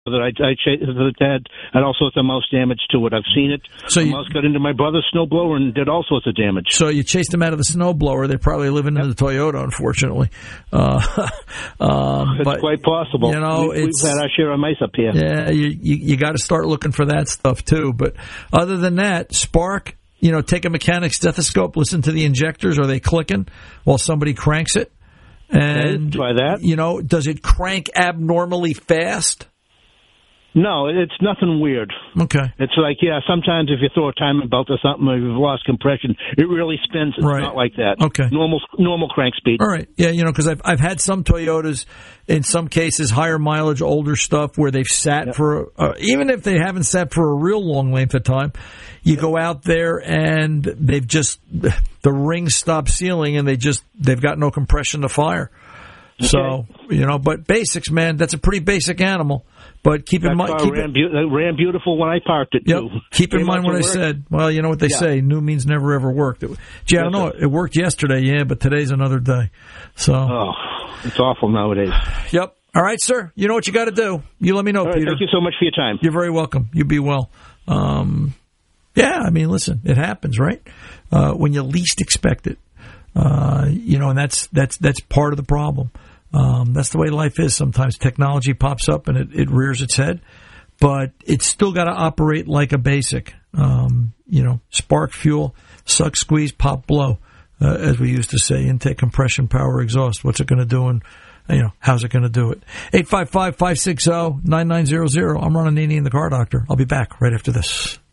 that had all sorts of mouse damage to it. I've seen it. So the mouse got into my brother's snowblower and did all sorts of damage. So you chased them out of the snowblower. They're probably living in the Toyota, unfortunately. It's quite possible. You know, we've had our share of mice up here. Yeah, you got to start looking for that stuff too. But other than that, Spark, you know, take a mechanic stethoscope, listen to the injectors. Are they clicking while somebody cranks it? And try that. You know, does it crank abnormally fast? No, it's nothing weird. Okay. It's like, sometimes if you throw a timing belt or something, or you've lost compression, it really spins. It's not like that. Okay. Normal crank speed. All right. Yeah, you know, because I've had some Toyotas, in some cases, higher mileage, older stuff, where they've sat for, even if they haven't sat for a real long length of time, you go out there and they've just, the rings stop sealing and they've got no compression to fire. Okay. So, you know, but basics, man, that's a pretty basic animal. But keep in mind, it ran beautiful when I parked it too. Keep in mind what I said. Well, you know what they say: new means never ever worked. Gee, I don't know. It worked yesterday, but today's another day. So, it's awful nowadays. Yep. All right, sir. You know what you got to do. You let me know, Peter. Thank you so much for your time. You're very welcome. You be well. Yeah, I mean, listen, it happens, right? When you least expect it, you know, and that's part of the problem. That's the way life is. Sometimes technology pops up and it rears its head, but it's still got to operate like a basic. You know, spark, fuel, suck, squeeze, pop, blow, as we used to say. Intake, compression, power, exhaust. What's it going to do, and you know, how's it going to do it? 855-560-9900. I'm Ron Ananian, the Car Doctor. I'll be back right after this.